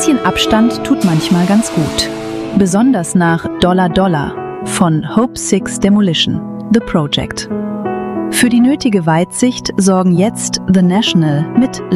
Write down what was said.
bisschen Abstand tut manchmal ganz gut. Besonders nach Dollar Dollar von Hope Six Demolition, The Project. Für die nötige Weitsicht sorgen jetzt The National mit